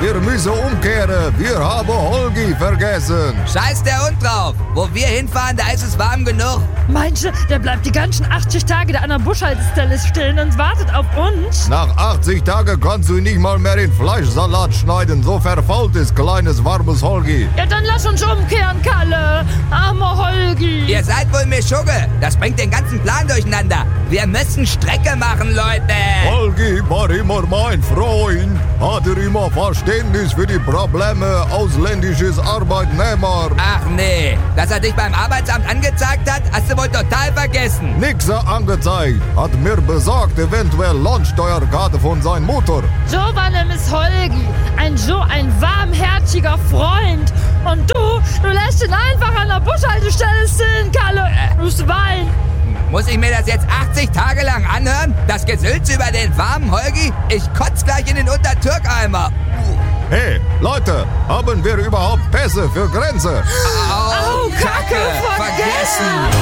wir müssen umkehren. Wir haben Holgi vergessen. Scheiß der Hund drauf. Wo wir hinfahren, da ist es warm genug. Meinst du, der bleibt die ganzen 80 Tage da an der Bushaltestelle stehen und wartet auf uns? Nach 80 Tagen kannst du nicht mal mehr den Fleischsalat schneiden. So verfault ist kleines, warmes Holgi. Ja, dann lass uns umkehren, Kalle. Armer Holgi. Ihr seid wohl Mischugge. Das bringt den ganzen Plan durcheinander. Wir müssen Strecke machen, Leute. Holgi war immer mein Freund. Hat immer Verständnis für die Probleme ausländisches Arbeitnehmer. Ach nee, dass er dich beim Arbeitsamt angezeigt hat, hast du wohl total vergessen. Nix angezeigt. Hat mir besagt, eventuell Lohnsteuerkarte von seiner Mutter. So war nämlich Holgi. So ein warmherziger Freund. Und du lässt ihn einfach an der Bushaltestelle stehen, Kalle. Du Schwein. Muss ich mir das jetzt 80 Tage lang anhören? Das Gesülz über den warmen Holgi? Ich kotz gleich in den Untertürkeimer. Hey, Leute, haben wir überhaupt Pässe für Grenze? Au, Kacke, vergessen!